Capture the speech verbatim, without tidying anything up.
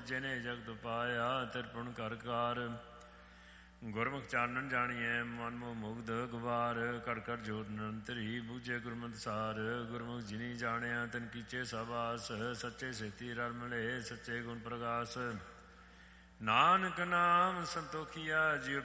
ਜਿਨੇ ਜਗਤ ਪਾਇਆ ਤਿਰਪੁਣ ਕਰ ਕਾਰ। ਗੁਰਮੁਖ ਚਾਨਣ ਜਾਣੀਐ ਮਨ ਮੋਹ ਮੁਗਧ ਗਵਾਰ। ਘੜ ਘੜ ਜੋਤ ਨਿਰੰਤਰੀ ਬੂਝੇ ਗੁਰਮਤਿ ਸਾਰ। ਗੁਰਮੁਖ ਜਿਨੀ ਜਾਣਿਆ ਤਿਨ ਕੀਚੇ ਸਬਾਸ। ਸੱਚੇ ਸੇਤੀ ਰਲ ਮਿਲੇ ਸੱਚੇ ਗੁਣ ਪ੍ਰਗਾਸ। ਨਾਨਕ ਨਾਮ ਸੰਤੋਖੀਆ ਜਿਉ